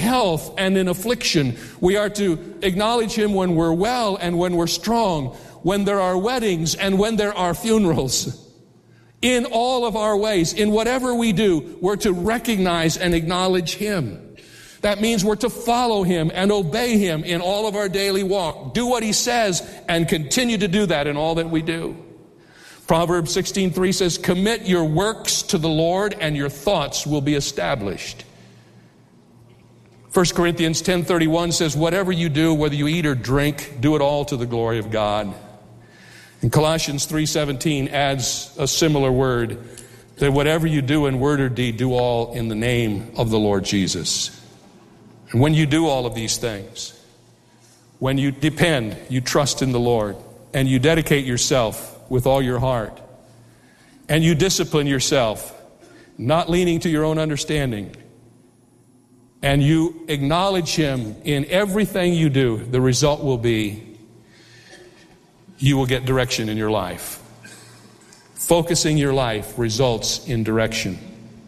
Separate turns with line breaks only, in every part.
health and in affliction. We are to acknowledge him when we're well and when we're strong, when there are weddings and when there are funerals. In all of our ways, in whatever we do, we're to recognize and acknowledge him. That means we're to follow him and obey him in all of our daily walk. Do what he says and continue to do that in all that we do. Proverbs 16:3 says, commit your works to the Lord and your thoughts will be established. 1 Corinthians 10:31 says, whatever you do, whether you eat or drink, do it all to the glory of God. And Colossians 3:17 adds a similar word, that whatever you do in word or deed, do all in the name of the Lord Jesus. And when you do all of these things, when you depend, you trust in the Lord, and you dedicate yourself with all your heart, and you discipline yourself, not leaning to your own understanding, and you acknowledge him in everything you do, the result will be you will get direction in your life. Focusing your life results in direction.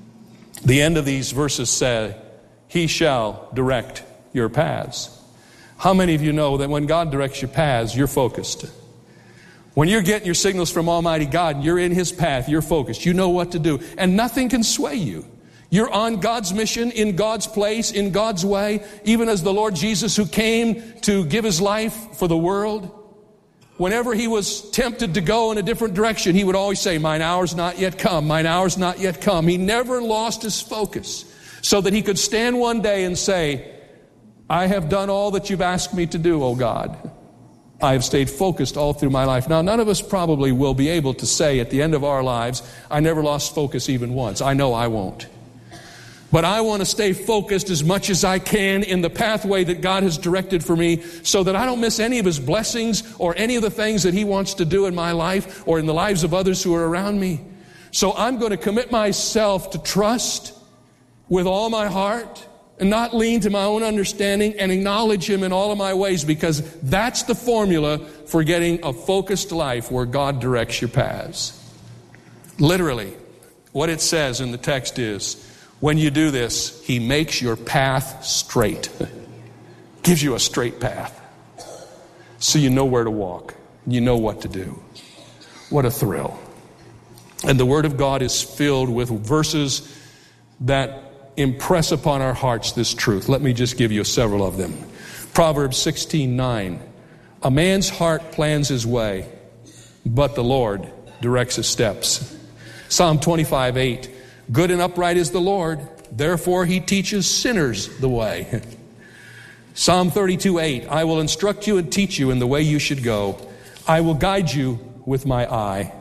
The end of these verses say, he shall direct your paths. How many of you know that when God directs your paths, you're focused? When you're getting your signals from Almighty God and you're in his path, you're focused. You know what to do. And nothing can sway you. You're on God's mission, in God's place, in God's way. Even as the Lord Jesus, who came to give his life for the world, whenever he was tempted to go in a different direction, he would always say, mine hour's not yet come, mine hour's not yet come. He never lost his focus so that he could stand one day and say, I have done all that you've asked me to do, O God. I have stayed focused all through my life. Now, none of us probably will be able to say at the end of our lives, I never lost focus even once. I know I won't. But I want to stay focused as much as I can in the pathway that God has directed for me so that I don't miss any of his blessings or any of the things that he wants to do in my life or in the lives of others who are around me. So I'm going to commit myself to trust with all my heart and not lean to my own understanding and acknowledge him in all of my ways, because that's the formula for getting a focused life where God directs your paths. Literally, what it says in the text is, when you do this, he makes your path straight. Gives you a straight path. So you know where to walk. You know what to do. What a thrill. And the Word of God is filled with verses that impress upon our hearts this truth. Let me just give you several of them. Proverbs 16:9. A man's heart plans his way, but the Lord directs his steps. Psalm 25:8. Good and upright is the Lord, therefore he teaches sinners the way. Psalm 32:8. I will instruct you and teach you in the way you should go. I will guide you with my eye.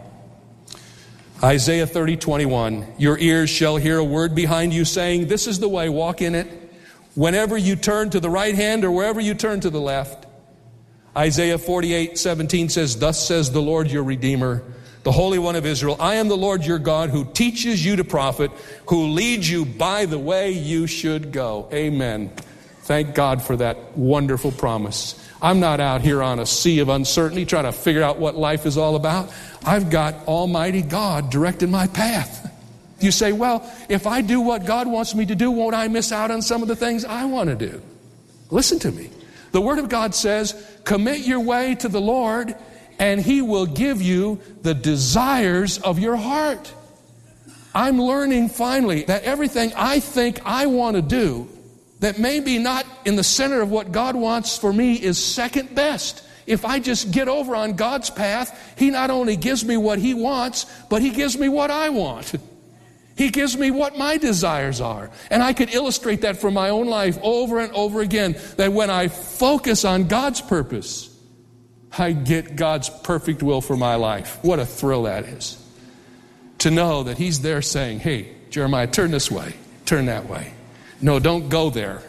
Isaiah 30:21. Your ears shall hear a word behind you saying, this is the way, walk in it. Whenever you turn to the right hand or wherever you turn to the left. Isaiah 48:17 says, thus says the Lord your Redeemer, the Holy One of Israel, I am the Lord your God who teaches you to profit, who leads you by the way you should go. Amen. Thank God for that wonderful promise. I'm not out here on a sea of uncertainty trying to figure out what life is all about. I've got Almighty God directing my path. You say, well, if I do what God wants me to do, won't I miss out on some of the things I want to do? Listen to me. The Word of God says, commit your way to the Lord, and he will give you the desires of your heart. I'm learning finally that everything I think I want to do that may be not in the center of what God wants for me is second best. If I just get over on God's path, he not only gives me what he wants, but he gives me what I want. He gives me what my desires are. And I could illustrate that from my own life over and over again, that when I focus on God's purpose, I get God's perfect will for my life. What a thrill that is. To know that he's there saying, hey, Jeremiah, turn this way, turn that way. No, don't go there.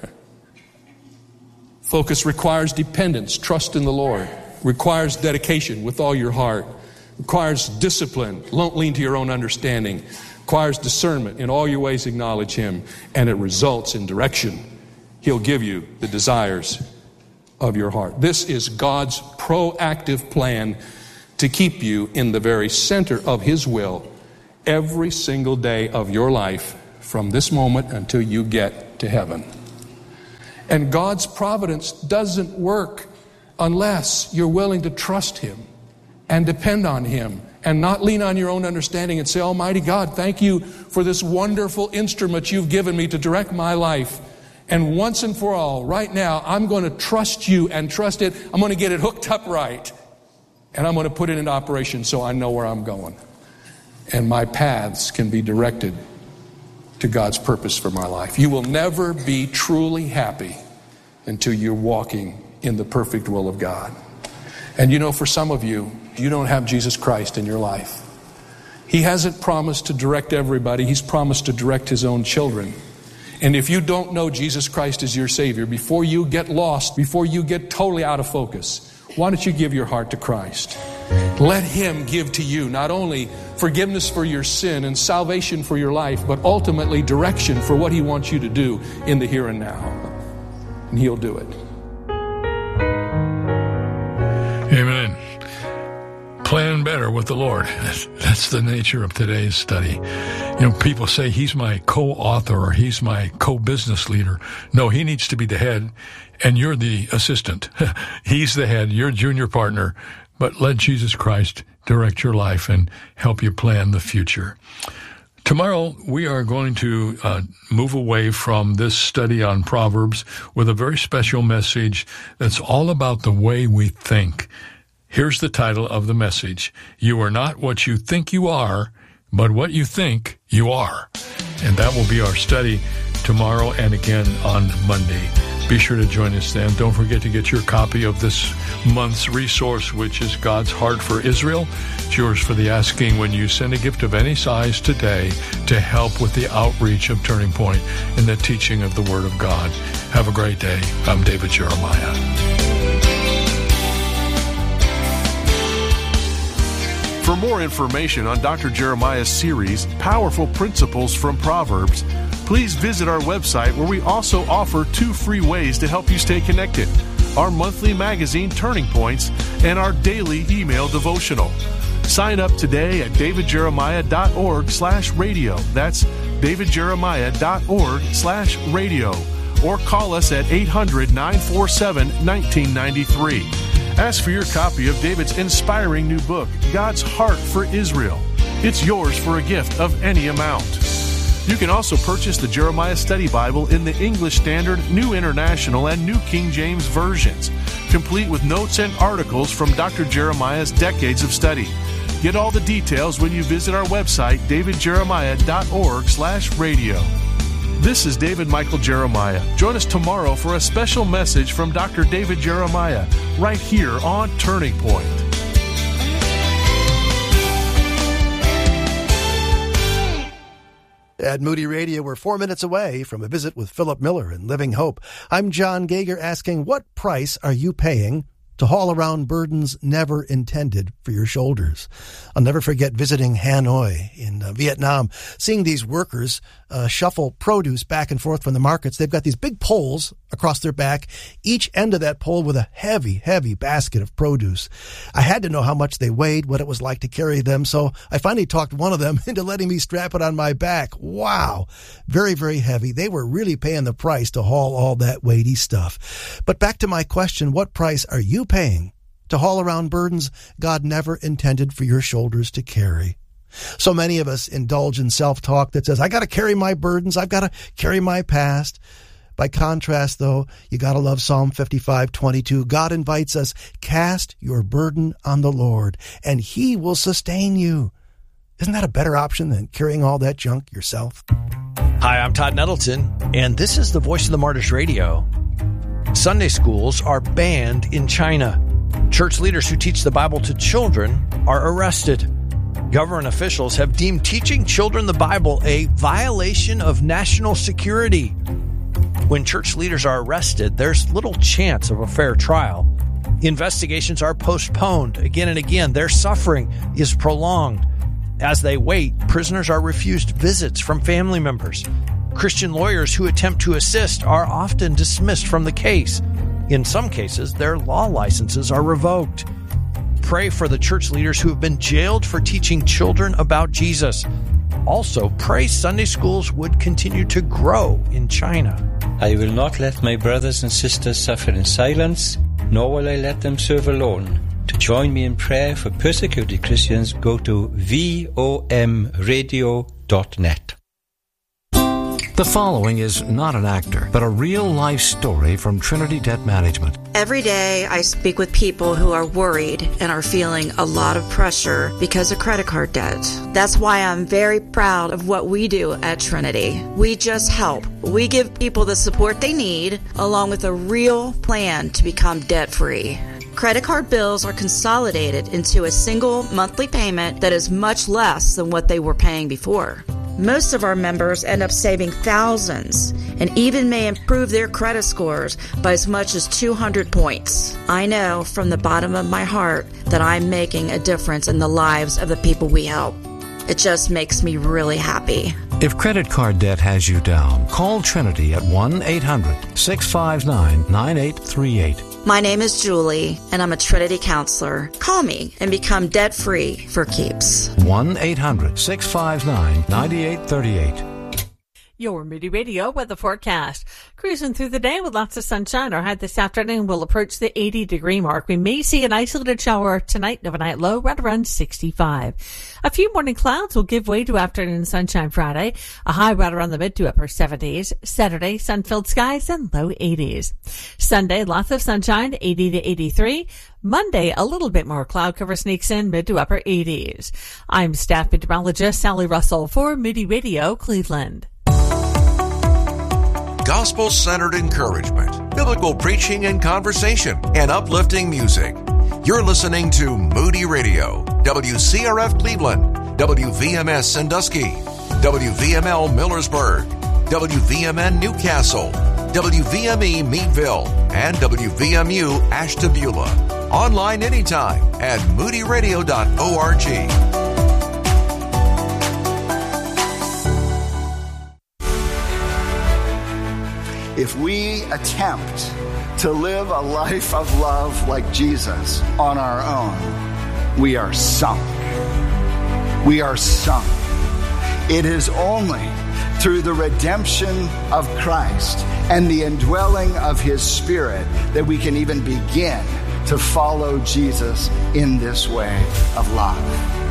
Focus requires dependence, trust in the Lord. Requires dedication with all your heart. Requires discipline. Don't lean to your own understanding. Requires discernment. In all your ways acknowledge him. And it results in direction. He'll give you the desires of your heart. This is God's proactive plan to keep you in the very center of his will every single day of your life from this moment until you get to heaven. And God's providence doesn't work unless you're willing to trust Him and depend on Him and not lean on your own understanding and say, Almighty God, thank you for this wonderful instrument you've given me to direct my life. And once and for all, right now, I'm going to trust you and trust it. I'm going to get it hooked up right. And I'm going to put it into operation so I know where I'm going. And my paths can be directed to God's purpose for my life. You will never be truly happy until you're walking in the perfect will of God. And you know, for some of you, you don't have Jesus Christ in your life. He hasn't promised to direct everybody. He's promised to direct His own children. And if you don't know Jesus Christ as your Savior, before you get lost, before you get totally out of focus, why don't you give your heart to Christ? Let Him give to you not only forgiveness for your sin and salvation for your life, but ultimately direction for what He wants you to do in the here and now. And He'll do it.
Amen. Plan better with the Lord. That's the nature of today's study. You know, people say He's my co-author or He's my co-business leader. No, He needs to be the head and you're the assistant. He's the head, you're junior partner. But let Jesus Christ direct your life and help you plan the future. Tomorrow, we are going to move away from this study on Proverbs with a very special message that's all about the way we think. Here's the title of the message: You are not what you think you are, but what you think you are. And that will be our study tomorrow and again on Monday. Be sure to join us then. Don't forget to get your copy of this month's resource, which is God's Heart for Israel. It's yours for the asking when you send a gift of any size today to help with the outreach of Turning Point and the teaching of the Word of God. Have a great day. I'm David Jeremiah.
For more information on Dr. Jeremiah's series, Powerful Principles from Proverbs, please visit our website, where we also offer 2 free ways to help you stay connected: our monthly magazine, Turning Points, and our daily email devotional. Sign up today at davidjeremiah.org/radio. That's davidjeremiah.org/radio. Or call us at 800-947-1993. Ask for your copy of David's inspiring new book, God's Heart for Israel. It's yours for a gift of any amount. You can also purchase the Jeremiah Study Bible in the English Standard, New International, and New King James versions, complete with notes and articles from Dr. Jeremiah's decades of study. Get all the details when you visit our website, davidjeremiah.org/radio. This is David Michael Jeremiah. Join us tomorrow for a special message from Dr. David Jeremiah, right here on Turning Point.
At Moody Radio, we're 4 minutes away from a visit with Philip Miller in Living Hope. I'm John Gager asking, what price are you paying to haul around burdens never intended for your shoulders? I'll never forget visiting Hanoi in Vietnam, seeing these workers shuffle produce back and forth from the markets. They've got these big poles across their back, each end of that pole with a heavy, heavy basket of produce. I had to know how much they weighed, what it was like to carry them, so I finally talked one of them into letting me strap it on my back. Wow! Very, very heavy. They were really paying the price to haul all that weighty stuff. But back to my question, what price are you paying to haul around burdens God never intended for your shoulders to carry? So many of us indulge in self-talk that says, I got to carry my burdens, I've got to carry my past. By contrast, though, you got to love Psalm 55:22. God invites us, cast your burden on the Lord, and He will sustain you. Isn't that a better option than carrying all that junk yourself?
Hi, I'm Todd Nettleton, and this is the Voice of the Martyrs Radio. Sunday schools are banned in China. Church leaders who teach the Bible to children are arrested. Government officials have deemed teaching children the Bible a violation of national security. When church leaders are arrested, there's little chance of a fair trial. Investigations are postponed again and again. Their suffering is prolonged. As they wait, prisoners are refused visits from family members. Christian lawyers who attempt to assist are often dismissed from the case. In some cases, their law licenses are revoked. Pray for the church leaders who have been jailed for teaching children about Jesus. Also, pray Sunday schools would continue to grow in China.
I will not let my brothers and sisters suffer in silence, nor will I let them serve alone. To join me in prayer for persecuted Christians, go to vomradio.net.
The following is not an actor, but a real-life story from Trinity Debt Management.
Every day I speak with people who are worried and are feeling a lot of pressure because of credit card debt. That's why I'm very proud of what we do at Trinity. We just help. We give people the support they need, along with a real plan to become debt-free. Credit card bills are consolidated into a single monthly payment that is much less than what they were paying before. Most of our members end up saving thousands and even may improve their credit scores by as much as 200 points. I know from the bottom of my heart that I'm making a difference in the lives of the people we help. It just makes me really happy.
If credit card debt has you down, call Trinity at 1-800-659-9838.
My name is Julie, and I'm a Trinity counselor. Call me and become debt-free for keeps.
1-800-659-9838.
Your Moody Radio weather forecast. Cruising through the day with lots of sunshine. Our high this afternoon will approach the 80-degree mark. We may see an isolated shower tonight, overnight low right around 65. A few morning clouds will give way to afternoon sunshine Friday. A high right around the mid to upper 70s. Saturday, sun-filled skies and low 80s. Sunday, lots of sunshine, 80 to 83. Monday, a little bit more cloud cover sneaks in, mid to upper 80s. I'm staff meteorologist Sally Russell for Moody Radio, Cleveland.
Gospel-centered encouragement, biblical preaching and conversation, and uplifting music. You're listening to Moody Radio, WCRF Cleveland, WVMS Sandusky, WVML Millersburg, WVMN Newcastle, WVME Meadville, and WVMU Ashtabula. Online anytime at moodyradio.org.
If we attempt to live a life of love like Jesus on our own, we are sunk. We are sunk. It is only through the redemption of Christ and the indwelling of His Spirit that we can even begin to follow Jesus in this way of love.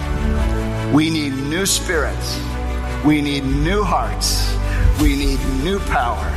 We need new spirits. We need new hearts. We need new power.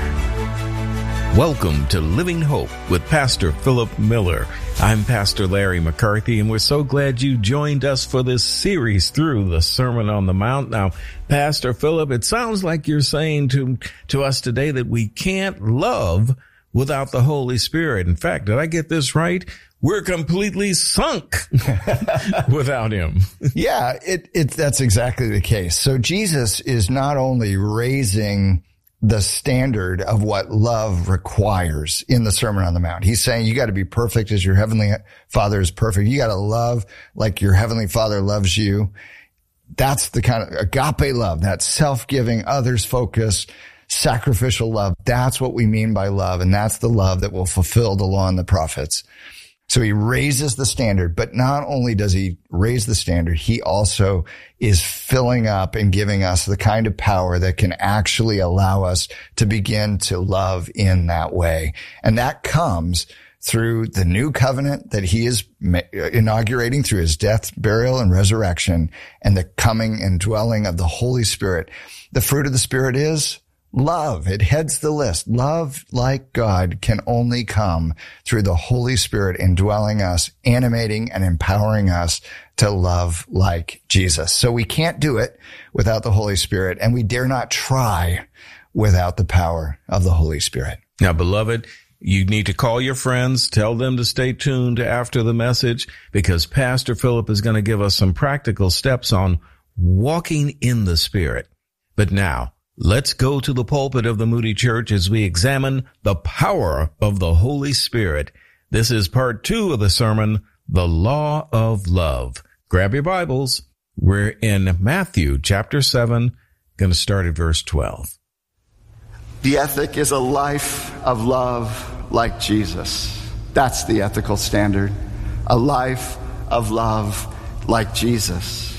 Welcome to Living Hope with Pastor Philip Miller. I'm Pastor Larry McCarthy, and we're so glad you joined us for this series through the Sermon on the Mount. Now, Pastor Philip, it sounds like you're saying to us today that we can't love without the Holy Spirit. In fact, did I get this right? We're completely sunk without Him.
Yeah, that's exactly the case. So Jesus is not only raising the standard of what love requires in the Sermon on the Mount. He's saying you got to be perfect as your heavenly Father is perfect. You got to love like your heavenly Father loves you. That's the kind of agape love, that self-giving, others-focused, sacrificial love. That's what we mean by love, and that's the love that will fulfill the law and the prophets. So He raises the standard, but not only does He raise the standard, He also is filling up and giving us the kind of power that can actually allow us to begin to love in that way. And that comes through the new covenant that He is inaugurating through His death, burial, and resurrection, and the coming and dwelling of the Holy Spirit. The fruit of the Spirit is love. It heads the list. Love like God can only come through the Holy Spirit indwelling us, animating and empowering us to love like Jesus. So we can't do it without the Holy Spirit, and we dare not try without the power of the Holy Spirit.
Now, beloved, you need to call your friends, tell them to stay tuned after the message, because Pastor Philip is going to give us some practical steps on walking in the Spirit. But now, let's go to the pulpit of the Moody Church as we examine the power of the Holy Spirit. This is part 2 of the sermon, The Law of Love. Grab your Bibles. We're in Matthew chapter 7, going to start at verse 12.
The ethic is a life of love like Jesus. That's the ethical standard. A life of love like Jesus.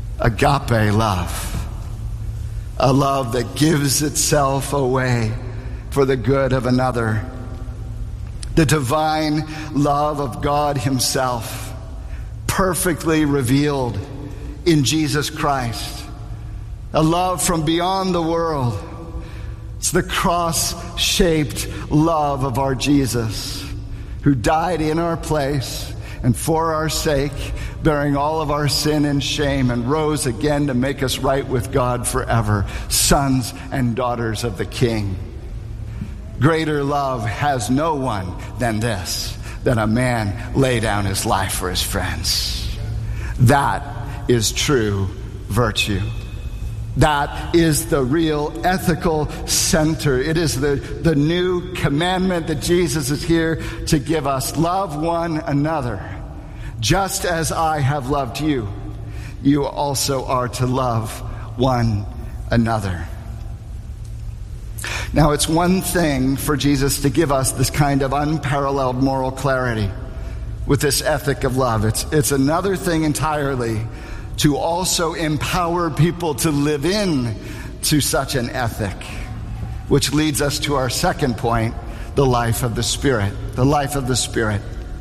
Agape love. A love that gives itself away for the good of another. The divine love of God himself, perfectly revealed in Jesus Christ. A love from beyond the world. It's the cross-shaped love of our Jesus, who died in our place and for our sake, bearing all of our sin and shame, and rose again to make us right with God forever, sons and daughters of the King. Greater love has no one than this, that a man lay down his life for his friends. That is true virtue. That is the real ethical center. It is the new commandment that Jesus is here to give us. Love one another. Just as I have loved you, you also are to love one another. Now, it's one thing for Jesus to give us this kind of unparalleled moral clarity with this ethic of love. It's another thing entirely to also empower people to live in to such an ethic, which leads us to our second point, the life of the Spirit. The life of the Spirit.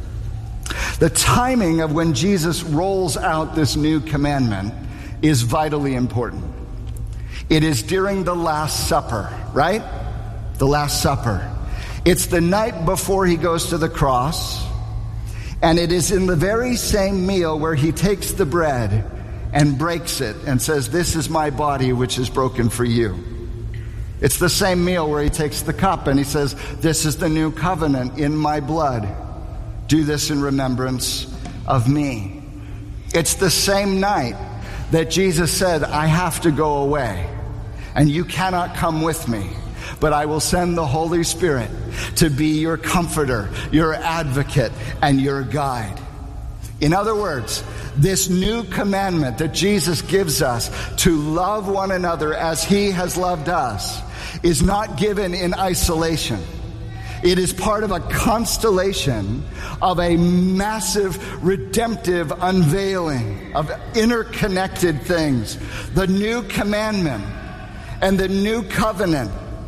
The timing of when Jesus rolls out this new commandment is vitally important. It is during the Last Supper, right? The Last Supper. It's the night before he goes to the cross, and it is in the very same meal where he takes the bread and breaks it and says, "This is my body which is broken for you." It's the same meal where he takes the cup and he says, "This is the new covenant in my blood. Do this in remembrance of me." It's the same night that Jesus said, "I have to go away, and you cannot come with me, but I will send the Holy Spirit to be your comforter, your advocate, and your guide." In other words, this new commandment that Jesus gives us to love one another as he has loved us is not given in isolation. It is part of a constellation of a massive redemptive unveiling of interconnected things. The new commandment and the new covenant,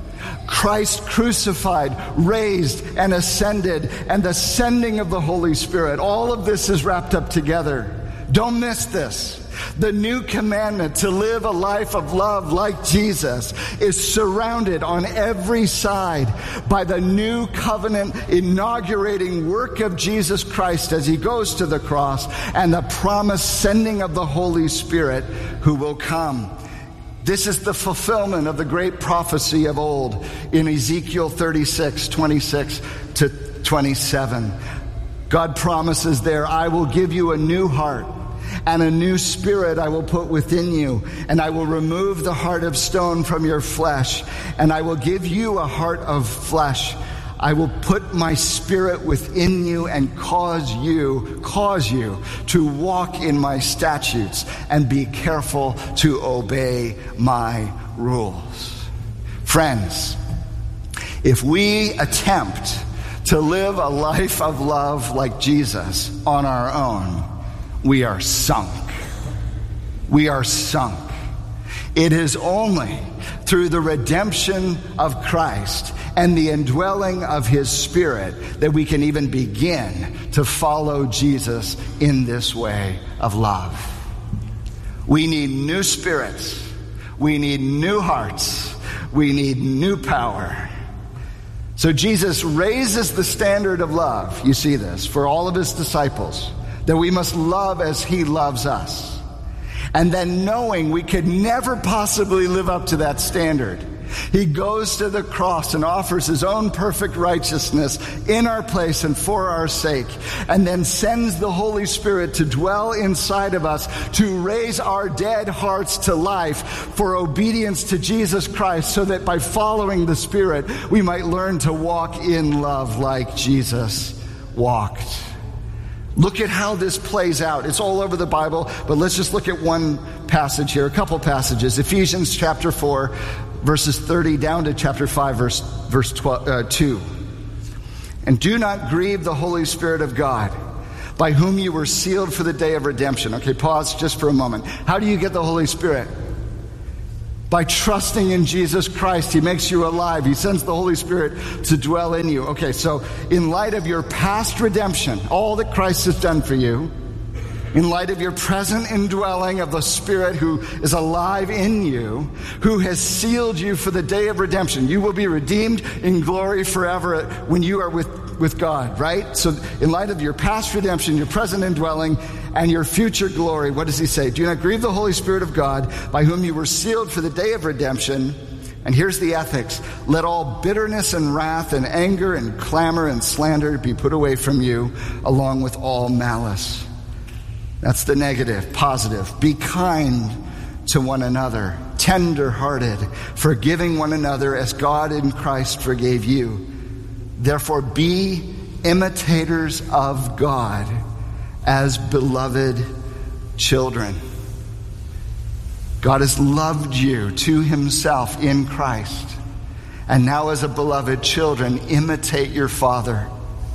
Christ crucified, raised, and ascended, and the sending of the Holy Spirit. All of this is wrapped up together. Don't miss this. The new commandment to live a life of love like Jesus is surrounded on every side by the new covenant inaugurating work of Jesus Christ as he goes to the cross, and the promised sending of the Holy Spirit who will come. This is the fulfillment of the great prophecy of old in Ezekiel 36, 26 to 27. God promises there, "I will give you a new heart, and a new spirit I will put within you, and I will remove the heart of stone from your flesh, and I will give you a heart of flesh. I will put my spirit within you and cause you to walk in my statutes and be careful to obey my rules." Friends, if we attempt to live a life of love like Jesus on our own, we are sunk. We are sunk. It is only through the redemption of Christ and the indwelling of his Spirit that we can even begin to follow Jesus in this way of love. We need new spirits. We need new hearts. We need new power. So Jesus raises the standard of love, you see this, for all of his disciples, that we must love as he loves us. And then knowing we could never possibly live up to that standard, he goes to the cross and offers his own perfect righteousness in our place and for our sake, and then sends the Holy Spirit to dwell inside of us to raise our dead hearts to life for obedience to Jesus Christ, so that by following the Spirit, we might learn to walk in love like Jesus walked. Look at how this plays out. It's all over the Bible, but let's just look at one passage here, a couple passages. Ephesians chapter 4, verses 30 down to chapter 5, verse 2. "And do not grieve the Holy Spirit of God, by whom you were sealed for the day of redemption." Okay, pause just for a moment. How do you get the Holy Spirit? By trusting in Jesus Christ, He makes you alive. He sends the Holy Spirit to dwell in you. Okay, so in light of your past redemption, all that Christ has done for you, in light of your present indwelling of the Spirit who is alive in you, who has sealed you for the day of redemption, you will be redeemed in glory forever when you are with God, right? So in light of your past redemption, your present indwelling, and your future glory, what does he say? Do not grieve the Holy Spirit of God, by whom you were sealed for the day of redemption. And here's the ethics. Let all bitterness and wrath and anger and clamor and slander be put away from you, along with all malice. That's the negative. Positive. Be kind to one another, tender-hearted, forgiving one another as God in Christ forgave you. Therefore, be imitators of God as beloved children. God has loved you to Himself in Christ. And now as a beloved children, imitate your Father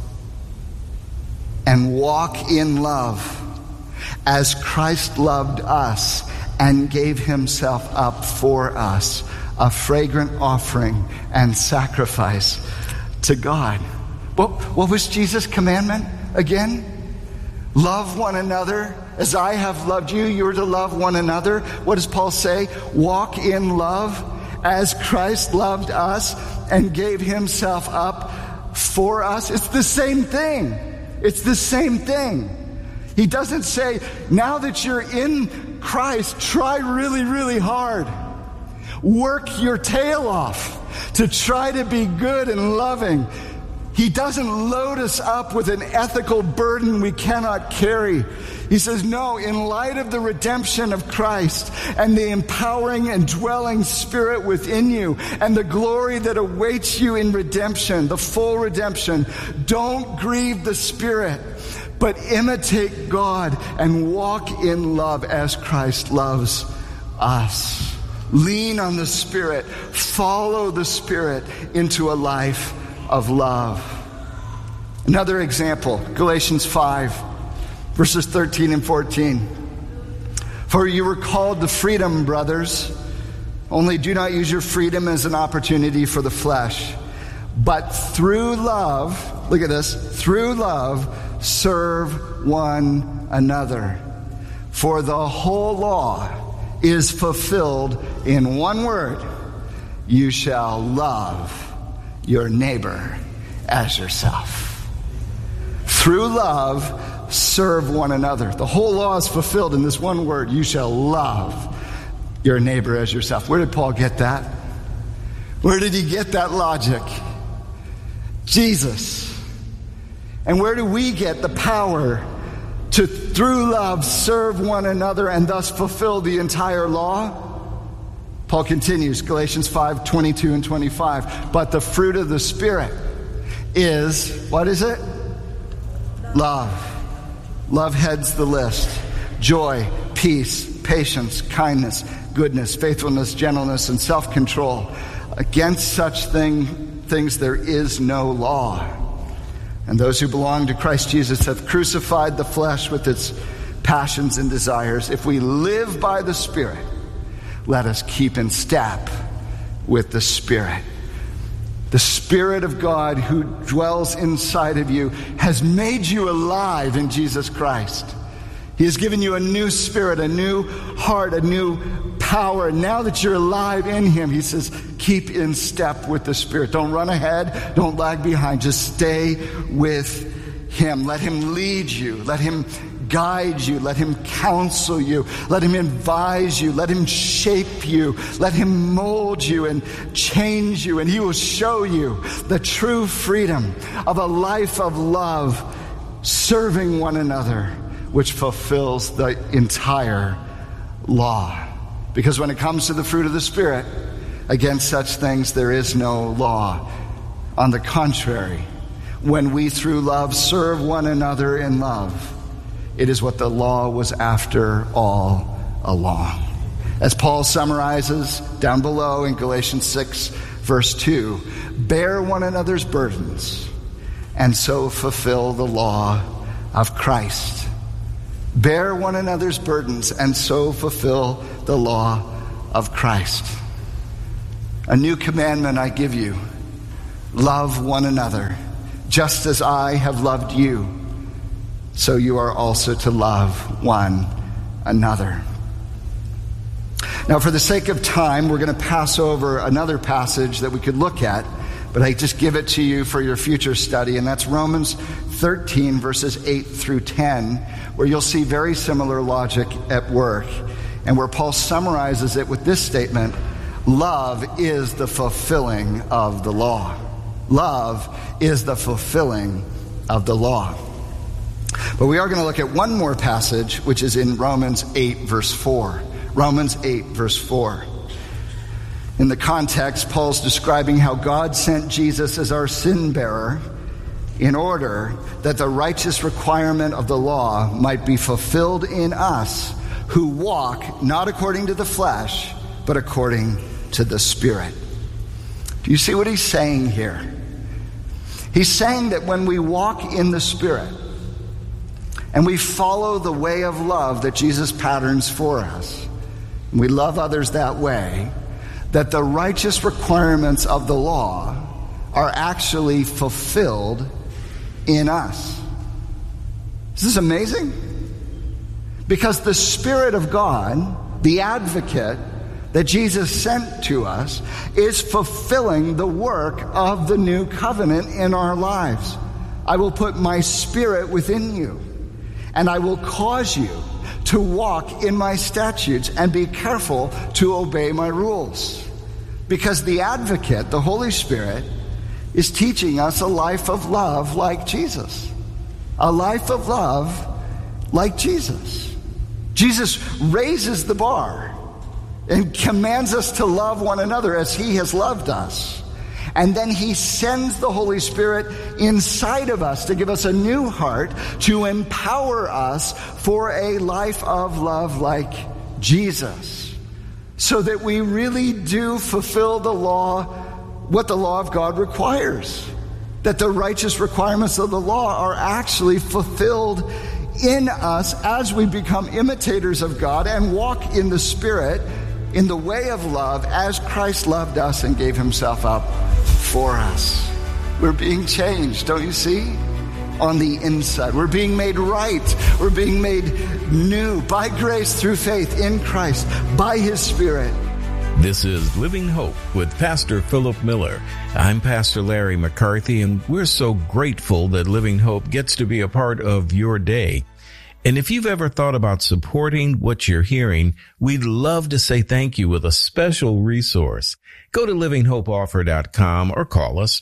and walk in love as Christ loved us and gave Himself up for us, a fragrant offering and sacrifice to God. What was Jesus' commandment again? Love one another as I have loved you. You're to love one another. What does Paul say? Walk in love as Christ loved us and gave Himself up for us. It's the same thing. It's the same thing. He doesn't say, now that you're in Christ, try really, really hard. Work your tail off to try to be good and loving. He doesn't load us up with an ethical burden we cannot carry. He says, no, in light of the redemption of Christ and the empowering and dwelling Spirit within you and the glory that awaits you in redemption, the full redemption, don't grieve the Spirit, but imitate God and walk in love as Christ loves us. Lean on the Spirit. Follow the Spirit into a life of love. Another example, Galatians 5, verses 13 and 14. For you were called to freedom, brothers. Only do not use your freedom as an opportunity for the flesh, but through love, look at this, through love, serve one another. For the whole law is fulfilled in one word: you shall love your neighbor as yourself. Through love, serve one another. The whole law is fulfilled in this one word: you shall love your neighbor as yourself. Where did Paul get that? Where did he get that logic? Jesus. And where do we get the power to, through love, serve one another and thus fulfill the entire law? Paul continues, Galatians 5, 22 and 25. But the fruit of the Spirit is, what is it? Love. Love heads the list. Joy, peace, patience, kindness, goodness, faithfulness, gentleness, and self-control. Against such things there is no law. And those who belong to Christ Jesus have crucified the flesh with its passions and desires. If we live by the Spirit, let us keep in step with the Spirit. The Spirit of God who dwells inside of you has made you alive in Jesus Christ. He has given you a new spirit, a new heart, a new power. Now that you're alive in Him, He says, keep in step with the Spirit. Don't run ahead. Don't lag behind. Just stay with Him. Let Him lead you. Let Him guide you. Let Him counsel you. Let Him advise you. Let Him shape you. Let Him mold you and change you. And He will show you the true freedom of a life of love, serving one another, which fulfills the entire law. Because when it comes to the fruit of the Spirit, against such things there is no law. On the contrary, when we through love serve one another in love, it is what the law was after all along. As Paul summarizes down below in Galatians 6, verse 2, bear one another's burdens and so fulfill the law of Christ. Bear one another's burdens and so fulfill the law of Christ. A new commandment I give you. Love one another. Just as I have loved you, so you are also to love one another. Now, for the sake of time, we're going to pass over another passage that we could look at, but I just give it to you for your future study, and that's Romans 13, verses 8 through 10, where you'll see very similar logic at work, and where Paul summarizes it with this statement: love is the fulfilling of the law. Love is the fulfilling of the law. But we are going to look at one more passage, which is in Romans 8, verse 4. Romans 8, verse 4. In the context, Paul's describing how God sent Jesus as our sin bearer in order that the righteous requirement of the law might be fulfilled in us who walk not according to the flesh, but according to the Spirit. Do you see what he's saying here? He's saying that when we walk in the Spirit and we follow the way of love that Jesus patterns for us, and we love others that way, that the righteous requirements of the law are actually fulfilled in us. Is this amazing? Because the Spirit of God, the advocate that Jesus sent to us, is fulfilling the work of the new covenant in our lives. I will put my Spirit within you, and I will cause you to walk in my statutes and be careful to obey my rules. Because the advocate, the Holy Spirit, is teaching us a life of love like Jesus. A life of love like Jesus. Jesus raises the bar and commands us to love one another as he has loved us. And then he sends the Holy Spirit inside of us to give us a new heart, to empower us for a life of love like Jesus, so that we really do fulfill the law, what the law of God requires. That the righteous requirements of the law are actually fulfilled in us as we become imitators of God and walk in the Spirit, in the way of love, as Christ loved us and gave himself up for us. We're being changed, don't you see? On the inside. We're being made right. We're being made new by grace through faith in Christ, by his Spirit.
This is Living Hope with Pastor Philip Miller. I'm Pastor Larry McCarthy, and we're so grateful that Living Hope gets to be a part of your day. And if you've ever thought about supporting what you're hearing, we'd love to say thank you with a special resource. Go to livinghopeoffer.com or call us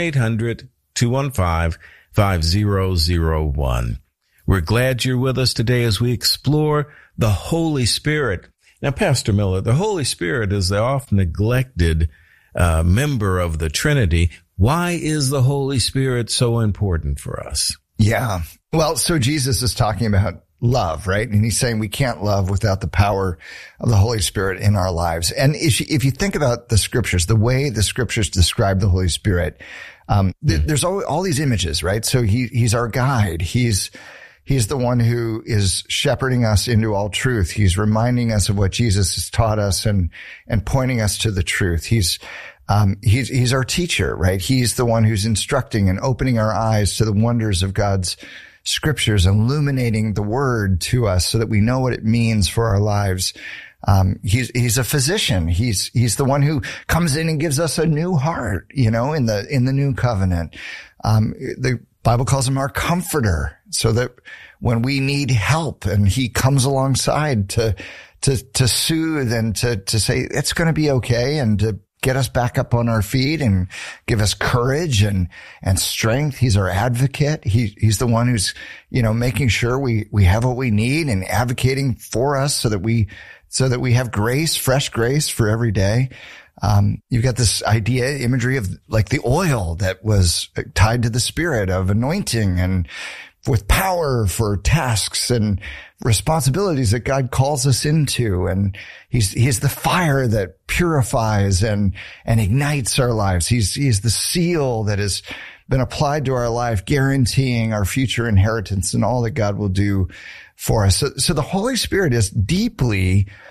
1-800-215-5001. We're glad you're with us today as we explore the Holy Spirit. Now, Pastor Miller, the Holy Spirit is the oft neglected member of the Trinity. Why is the Holy Spirit so important for us?
Yeah. Well, so Jesus is talking about love, right? And he's saying we can't love without the power of the Holy Spirit in our lives. And if you think about the scriptures, the way the scriptures describe the Holy Spirit, there's all these images, right? So he's our guide. He's the one who is shepherding us into all truth. He's reminding us of what Jesus has taught us and pointing us to the truth. He's our teacher, right? He's the one who's instructing and opening our eyes to the wonders of God's scriptures, illuminating the word to us so that we know what it means for our lives. He's a physician. He's the one who comes in and gives us a new heart, in the new covenant. The Bible calls him our comforter, so that when we need help and he comes alongside to soothe and to say it's going to be okay, and to get us back up on our feet and give us courage and strength. He's our advocate. He's the one who's, making sure we have what we need and advocating for us so that we have grace, fresh grace for every day. You've got this imagery of like the oil that was tied to the Spirit of anointing and with power for tasks and responsibilities that God calls us into. And he's the fire that purifies and ignites our lives. He's the seal that has been applied to our life, guaranteeing our future inheritance and all that God will do for us. So the Holy Spirit is deeply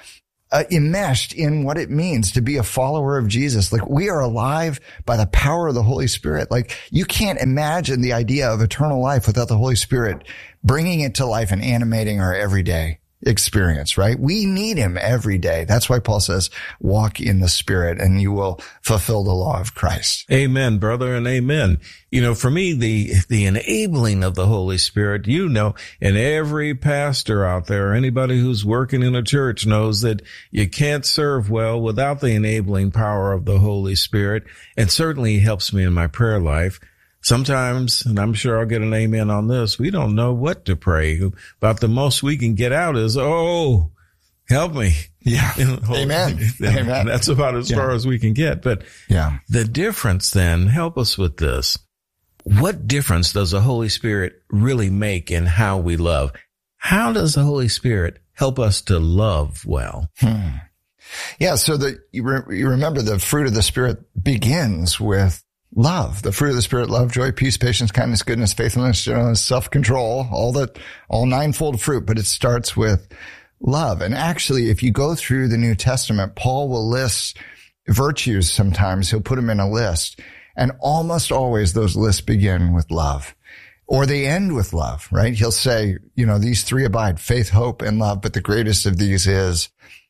enmeshed in what it means to be a follower of Jesus. Like, we are alive by the power of the Holy Spirit. Like, you can't imagine the idea of eternal life without the Holy Spirit bringing it to life and animating our everyday experience, right? We need him every day. That's why Paul says, walk in the Spirit and you will fulfill the law of Christ.
Amen, brother, and amen. You know, for me, the enabling of the Holy Spirit, and every pastor out there, anybody who's working in a church knows that you can't serve well without the enabling power of the Holy Spirit, and certainly helps me in my prayer life. Sometimes, and I'm sure I'll get an amen on this, we don't know what to pray. About the most we can get out is, oh, help me.
Yeah. Amen. Amen.
That's about as far as we can get. But the difference then, help us with this. What difference does the Holy Spirit really make in how we love? How does the Holy Spirit help us to love well?
Yeah. So you remember the fruit of the Spirit begins with love. The fruit of the Spirit, love, joy, peace, patience, kindness, goodness, faithfulness, gentleness, self-control, all ninefold fruit, but it starts with love. And actually, if you go through the New Testament, Paul will list virtues sometimes. He'll put them in a list. And almost always those lists begin with love, or they end with love, right? He'll say, these three abide, faith, hope, and love, but the greatest of these is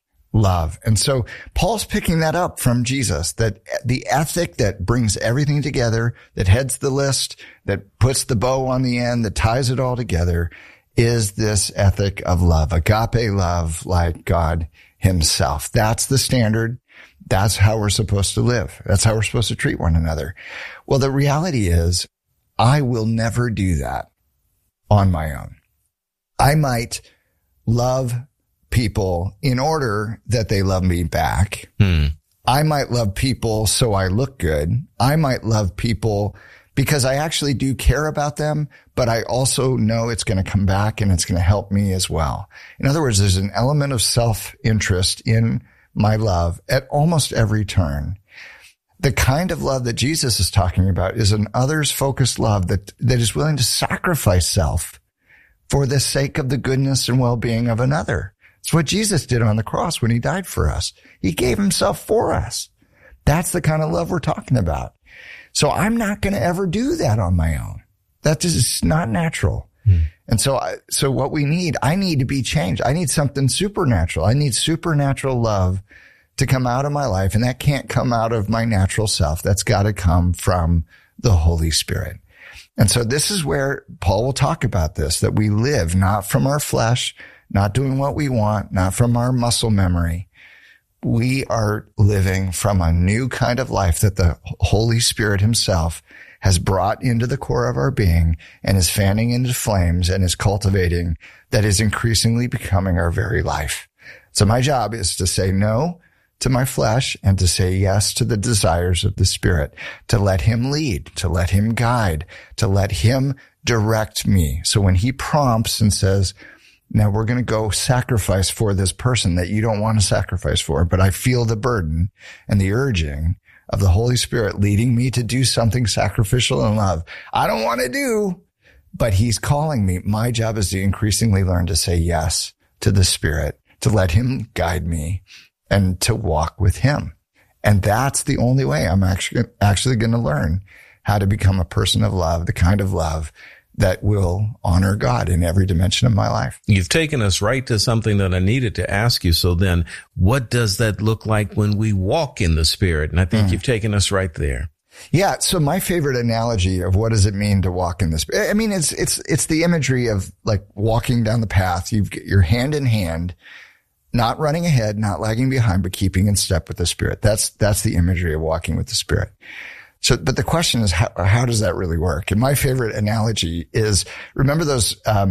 love. And so Paul's picking that up from Jesus, that the ethic that brings everything together, that heads the list, that puts the bow on the end, that ties it all together, is this ethic of love, agape love, like God himself. That's the standard. That's how we're supposed to live. That's how we're supposed to treat one another. Well, the reality is, I will never do that on my own. I might love people in order that they love me back. I might love people so I look good. I might love people because I actually do care about them, but I also know it's going to come back and it's going to help me as well. In other words, there's an element of self-interest in my love at almost every turn. The kind of love that Jesus is talking about is an others-focused love that is willing to sacrifice self for the sake of the goodness and well-being of another. It's what Jesus did on the cross when he died for us. He gave himself for us. That's the kind of love we're talking about. So I'm not going to ever do that on my own. That is not natural. And so what I need to be changed. I need something supernatural. I need supernatural love to come out of my life. And that can't come out of my natural self. That's got to come from the Holy Spirit. And so this is where Paul will talk about this, that we live not from our flesh, not doing what we want, not from our muscle memory. We are living from a new kind of life that the Holy Spirit himself has brought into the core of our being and is fanning into flames and is cultivating, that is increasingly becoming our very life. So my job is to say no to my flesh and to say yes to the desires of the Spirit, to let him lead, to let him guide, to let him direct me. So when he prompts and says, now we're going to go sacrifice for this person that you don't want to sacrifice for, but I feel the burden and the urging of the Holy Spirit leading me to do something sacrificial in love I don't want to do, but he's calling me. My job is to increasingly learn to say yes to the Spirit, to let him guide me and to walk with him. And that's the only way I'm actually going to learn how to become a person of love, the kind of love that will honor God in every dimension of my life.
You've taken us right to something that I needed to ask you. So then what does that look like when we walk in the Spirit? And I think you've taken us right there.
Yeah. So my favorite analogy of what does it mean to walk in the Spirit? I mean, it's the imagery of like walking down the path. You've got your hand in hand, not running ahead, not lagging behind, but keeping in step with the Spirit. That's the imagery of walking with the Spirit. So, but the question is, how does that really work? And my favorite analogy is, remember those,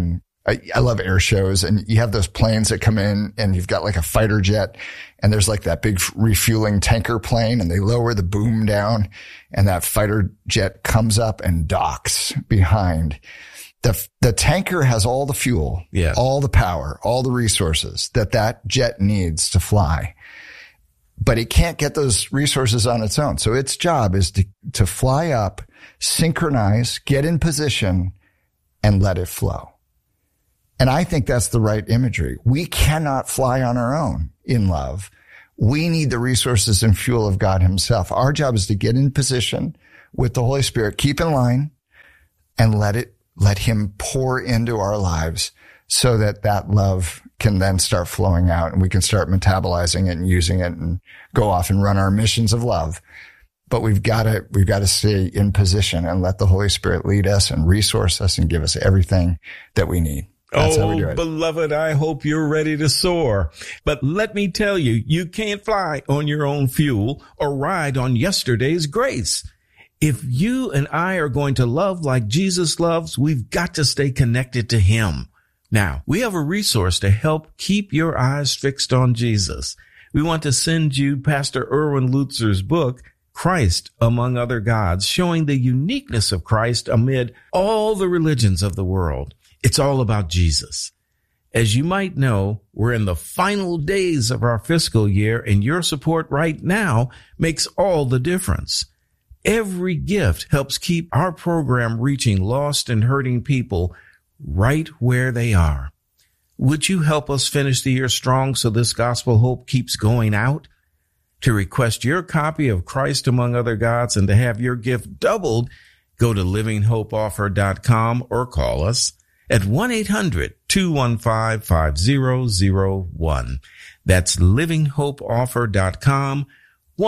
I love air shows, and you have those planes that come in and you've got like a fighter jet and there's like that big refueling tanker plane and they lower the boom down and that fighter jet comes up and docks behind. The tanker has all the fuel, all the power, all the resources that jet needs to fly. But it can't get those resources on its own. So its job is to fly up, synchronize, get in position, and let it flow. And I think that's the right imagery. We cannot fly on our own in love. We need the resources and fuel of God himself. Our job is to get in position with the Holy Spirit, keep in line, and let him pour into our lives so that love can then start flowing out and we can start metabolizing it and using it and go off and run our missions of love. But we've got to stay in position and let the Holy Spirit lead us and resource us and give us everything that we need. That's how we do it.
Beloved, I hope you're ready to soar. But let me tell you, you can't fly on your own fuel or ride on yesterday's grace. If you and I are going to love like Jesus loves, we've got to stay connected to him. Now, we have a resource to help keep your eyes fixed on Jesus. We want to send you Pastor Erwin Lutzer's book, Christ Among Other Gods, showing the uniqueness of Christ amid all the religions of the world. It's all about Jesus. As you might know, we're in the final days of our fiscal year, and your support right now makes all the difference. Every gift helps keep our program reaching lost and hurting people right where they are. Would you help us finish the year strong so this gospel hope keeps going out? To request your copy of Christ Among Other Gods and to have your gift doubled, go to livinghopeoffer.com or call us at 1-800-215-5001. That's livinghopeoffer.com,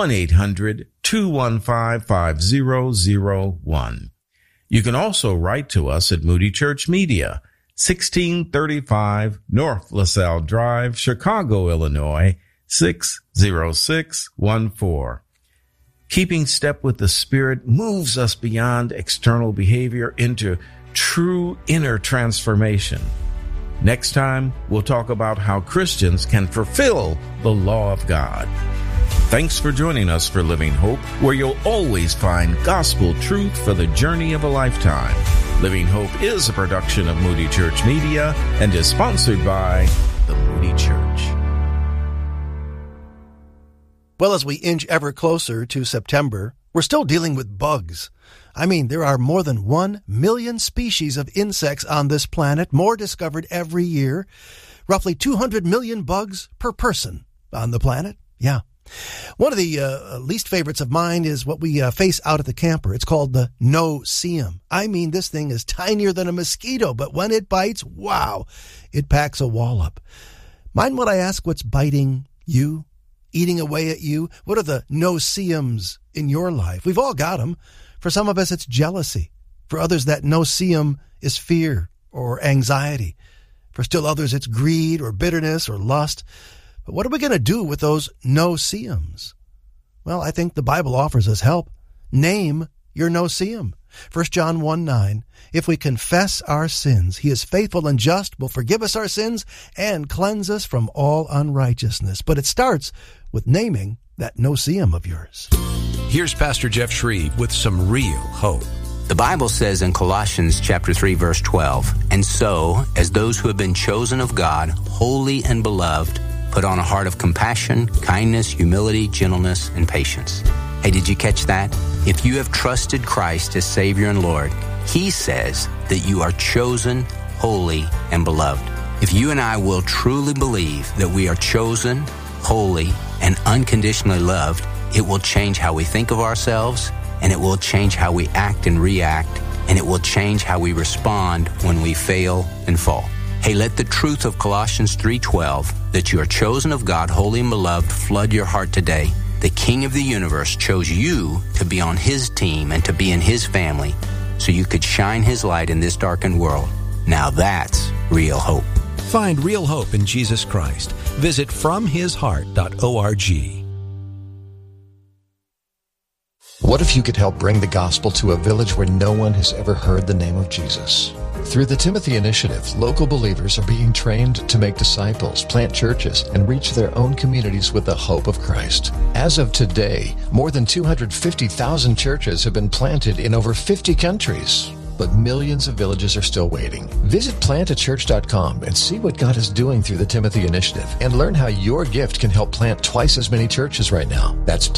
1-800-215-5001. You can also write to us at Moody Church Media, 1635 North LaSalle Drive, Chicago, Illinois, 60614. Keeping step with the Spirit moves us beyond external behavior into true inner transformation. Next time, we'll talk about how Christians can fulfill the law of God. Thanks for joining us for Living Hope, where you'll always find gospel truth for the journey of a lifetime. Living Hope is a production of Moody Church Media and is sponsored by the Moody Church.
Well, as we inch ever closer to September, we're still dealing with bugs. I mean, there are more than 1 million species of insects on this planet, more discovered every year. Roughly 200 million bugs per person on the planet. Yeah. One of the least favorites of mine is what we face out at the camper. It's called the no-see-um. I mean, this thing is tinier than a mosquito, but when it bites, wow, it packs a wallop. Mind what I ask, what's biting you, eating away at you? What are the no-see-ums in your life? We've all got them. For some of us, it's jealousy. For others, that no-see-um is fear or anxiety. For still others, it's greed or bitterness or lust. But what are we going to do with those no-see-ums? Well, I think the Bible offers us help. Name your no-see-um. 1 John 1:9, if we confess our sins, he is faithful and just, will forgive us our sins and cleanse us from all unrighteousness. But it starts with naming that no-see-um of yours.
Here's Pastor Jeff Shreve with some real hope.
The Bible says in Colossians chapter 3, verse 12, and so, as those who have been chosen of God, holy and beloved, put on a heart of compassion, kindness, humility, gentleness, and patience. Hey, did you catch that? If you have trusted Christ as Savior and Lord, he says that you are chosen, holy, and beloved. If you and I will truly believe that we are chosen, holy, and unconditionally loved, it will change how we think of ourselves, and it will change how we act and react, and it will change how we respond when we fail and fall. Hey, let the truth of Colossians 3:12, that you are chosen of God, holy and beloved, flood your heart today. The King of the universe chose you to be on his team and to be in his family so you could shine his light in this darkened world. Now that's real hope.
Find real hope in Jesus Christ. Visit FromHisHeart.org.
What if you could help bring the gospel to a village where no one has ever heard the name of Jesus? Through the Timothy Initiative, local believers are being trained to make disciples, plant churches, and reach their own communities with the hope of Christ. As of today, more than 250,000 churches have been planted in over 50 countries. But millions of villages are still waiting. Visit plantachurch.com and see what God is doing through the Timothy Initiative and learn how your gift can help plant twice as many churches right now. That's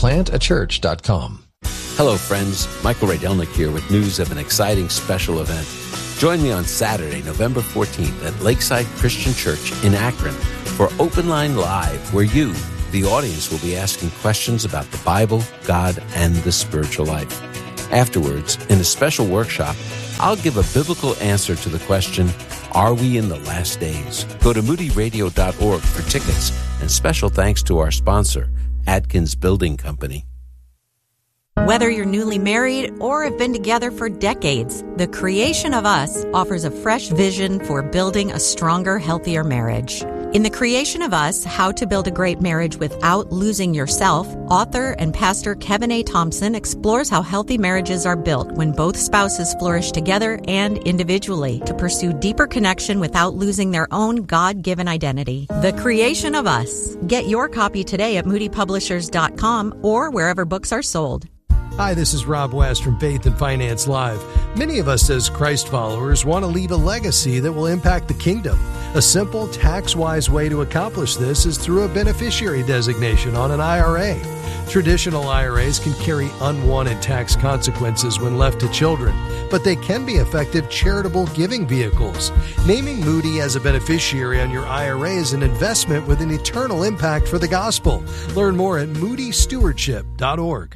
plantachurch.com.
Hello, friends. Michael Ray Delnick here with news of an exciting special event.
Join me on Saturday, November 14th at Lakeside Christian Church in Akron for Open Line Live, where you, the audience, will be asking questions about the Bible, God, and the spiritual life. Afterwards, in a special workshop, I'll give a biblical answer to the question, are we in the last days? Go to moodyradio.org for tickets, and special thanks to our sponsor, Adkins Building Company.
Whether you're newly married or have been together for decades, The Creation of Us offers a fresh vision for building a stronger, healthier marriage. In The Creation of Us, How to Build a Great Marriage Without Losing Yourself, author and pastor Kevin A. Thompson explores how healthy marriages are built when both spouses flourish together and individually to pursue deeper connection without losing their own God-given identity. The Creation of Us. Get your copy today at moodypublishers.com or wherever books are sold.
Hi, this is Rob West from Faith and Finance Live. Many of us as Christ followers want to leave a legacy that will impact the kingdom. A simple, tax-wise way to accomplish this is through a beneficiary designation on an IRA. Traditional IRAs can carry unwanted tax consequences when left to children, but they can be effective charitable giving vehicles. Naming Moody as a beneficiary on your IRA is an investment with an eternal impact for the gospel. Learn more at moodystewardship.org.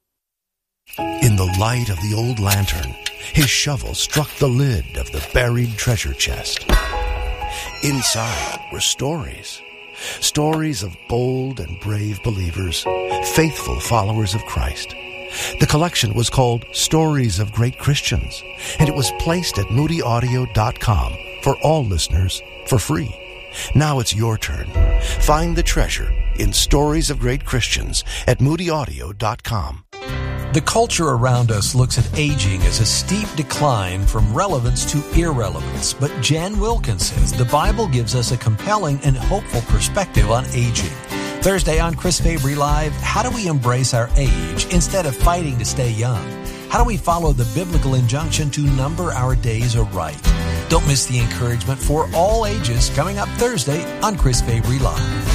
In the light of the old lantern, his shovel struck the lid of the buried treasure chest. Inside were stories. Stories of bold and brave believers, faithful followers of Christ. The collection was called Stories of Great Christians, and it was placed at moodyaudio.com for all listeners for free. Now it's your turn. Find the treasure in Stories of Great Christians at moodyaudio.com.
The culture around us looks at aging as a steep decline from relevance to irrelevance, but Jan Wilkins says the Bible gives us a compelling and hopeful perspective on aging. Thursday on Chris Fabry Live, how do we embrace our age instead of fighting to stay young? How do we follow the biblical injunction to number our days aright? Don't miss the encouragement for all ages coming up Thursday on Chris Fabry Live.